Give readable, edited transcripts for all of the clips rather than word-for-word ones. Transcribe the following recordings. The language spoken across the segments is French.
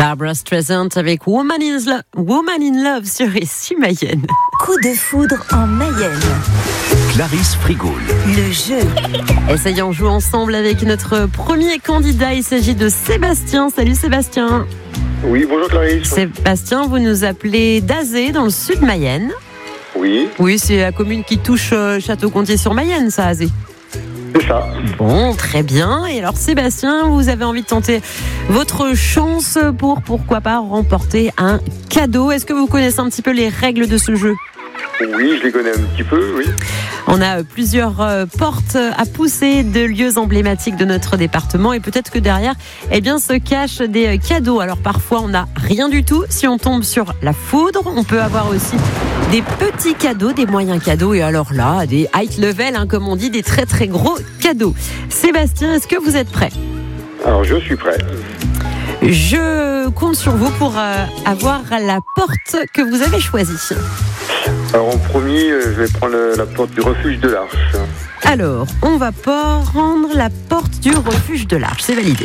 Barbra Streisand avec Woman in Love sur ici Mayenne. Coup de foudre en Mayenne. Clarisse Frigoul. Le jeu. Et ça y est, on joue ensemble avec notre premier candidat. Il s'agit de Sébastien. Salut Sébastien. Oui, bonjour Clarisse. Sébastien, vous nous appelez d'Azé dans le sud de Mayenne. Oui, Oui, c'est la commune qui touche Château-Gontier-sur-Mayenne, ça, Azé. c'est ça. Bon, très bien. Et alors Sébastien, vous avez envie de tenter votre chance pour, pourquoi pas, remporter un cadeau. Est-ce que vous connaissez un petit peu les règles de ce jeu ? Oui, je les connais un petit peu, oui. On a plusieurs portes à pousser de lieux emblématiques de notre département et peut-être que derrière, se cachent des cadeaux. Alors parfois, on n'a rien du tout. Si on tombe sur la foudre, on peut avoir aussi des petits cadeaux, des moyens cadeaux et alors là, des high level, comme on dit, des très très gros cadeaux. Sébastien, est-ce que vous êtes prêt ? Alors, je suis prêt. Je compte sur vous pour avoir la porte que vous avez choisie. Alors, en premier, je vais prendre la porte du refuge de l'Arche. Alors, on va prendre la porte du refuge de l'Arche. C'est validé.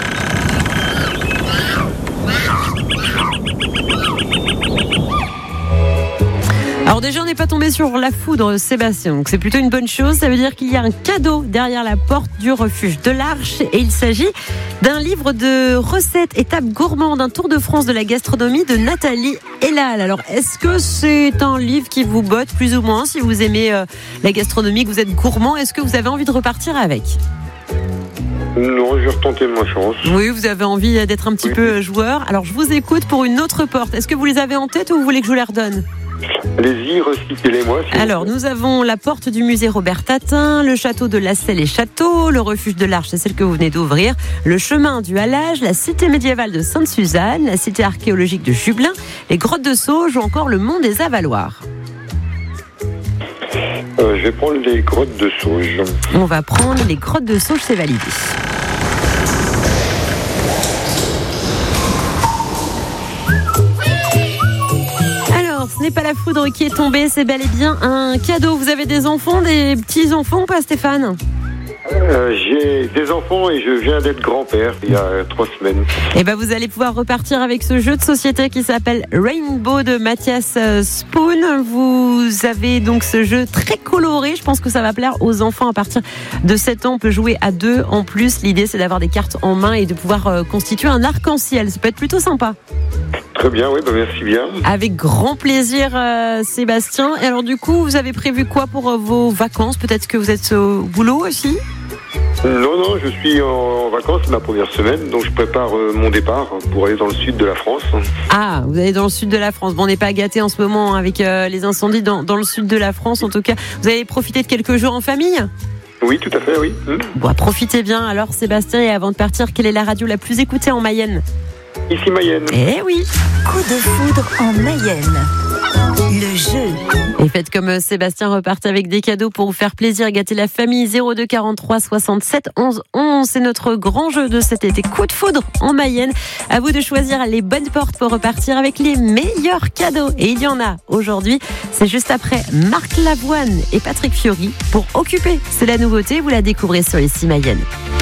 Alors déjà, on n'est pas tombé sur la foudre, Sébastien, donc c'est plutôt une bonne chose. Ça veut dire qu'il y a un cadeau derrière la porte du refuge de l'Arche et il s'agit d'un livre de recettes, étapes gourmandes, un tour de France de la gastronomie de Nathalie Elal. Alors, est-ce que c'est un livre qui vous botte plus ou moins si vous aimez la gastronomie, que vous êtes gourmand? Est-ce que vous avez envie de repartir avec? Non, je vais retenter ma chance. Oui, vous avez envie d'être un petit peu joueur. Alors, je vous écoute pour une autre porte. Est-ce que vous les avez en tête ou vous voulez que je vous les redonne? Allez-y, recitez-les-moi. Alors, nous avons la porte du musée Robert Tatin, le château de Lassel et Château, le refuge de l'Arche, c'est celle que vous venez d'ouvrir, le chemin du Halage, la cité médiévale de Sainte-Suzanne, la cité archéologique de Jubelin, les grottes de Sauge ou encore le mont des Avaloirs. Je vais prendre les grottes de Sauge. On va prendre les grottes de Sauge, c'est validé. Ce n'est pas la foudre qui est tombée, c'est bel et bien un cadeau. Vous avez des enfants, des petits-enfants ou pas, Stéphane? J'ai des enfants et je viens d'être grand-père il y a 3 semaines. Et vous allez pouvoir repartir avec ce jeu de société qui s'appelle Rainbow de Mathias Spoon. Vous avez donc ce jeu très coloré. Je pense que ça va plaire aux enfants à partir de 7 ans. On peut jouer à 2 en plus. L'idée, c'est d'avoir des cartes en main et de pouvoir constituer un arc-en-ciel. Ça peut être plutôt sympa. Très bien, oui, merci bien. Avec grand plaisir, Sébastien. Et alors du coup, vous avez prévu quoi pour vos vacances? Peut-être que vous êtes au boulot aussi? Non, je suis en vacances, c'est ma première semaine, donc je prépare mon départ pour aller dans le sud de la France. Ah, vous allez dans le sud de la France. Bon, on n'est pas gâtés en ce moment avec les incendies dans le sud de la France. En tout cas, vous allez profiter de quelques jours en famille? Oui, tout à fait, oui. Bon, profitez bien alors, Sébastien. Et avant de partir, quelle est la radio la plus écoutée en Mayenne? Ici Mayenne. Eh oui. Coup de foudre en Mayenne. Le jeu. Et faites comme Sébastien, repartez avec des cadeaux pour vous faire plaisir, gâter la famille. 02 43 67 11 11. C'est notre grand jeu de cet été. Coup de foudre en Mayenne. À vous de choisir les bonnes portes pour repartir avec les meilleurs cadeaux. Et il y en a aujourd'hui. C'est juste après Marc Lavoine et Patrick Fiori pour Occuper. C'est la nouveauté. Vous la découvrez sur ici Mayenne.